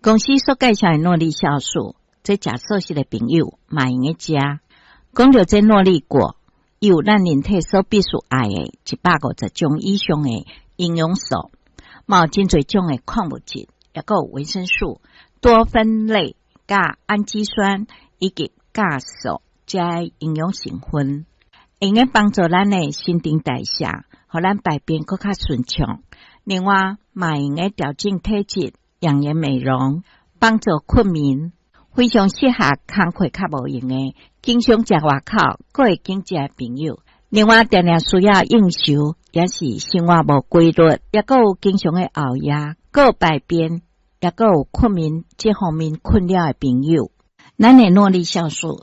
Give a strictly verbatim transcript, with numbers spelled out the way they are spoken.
公司所介绍的诺丽酵素，这食素食的朋友嘛用个食。讲到这诺丽果，伊有咱人体所必须爱的一百五十种以上的营养素，嘛有真侪种的矿物质，也有维生素、多酚类、甲氨基酸以及酵素这营养成分，用个帮助咱的新陈代谢，互咱排便更较顺畅。另外，嘛用个调整体质、养颜美容、帮助困眠，非常适合工课较无用的，经常食外口，各会经济的朋友。另外，常常需要应酬，也是生活无规律，也个有经常的熬夜，个有排便，也个有困眠这方面困扰的朋友。咱的诺丽酵素